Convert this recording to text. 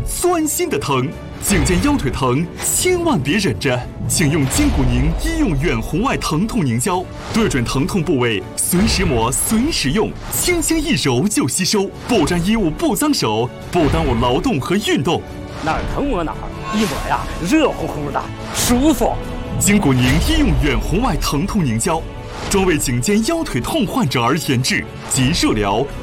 钻心的疼。颈肩腰腿疼，千万别忍着，请用筋骨宁医用远红外疼痛凝胶，对准疼痛部位，随时抹，随时用，轻轻一揉就吸收，不沾衣物，不脏手，不耽误劳动和运动。 哪儿疼抹哪儿，一抹呀，热乎乎的，舒服。 筋骨宁医用远红外疼痛凝胶，专为颈肩腰腿痛患者而研制，即热疗、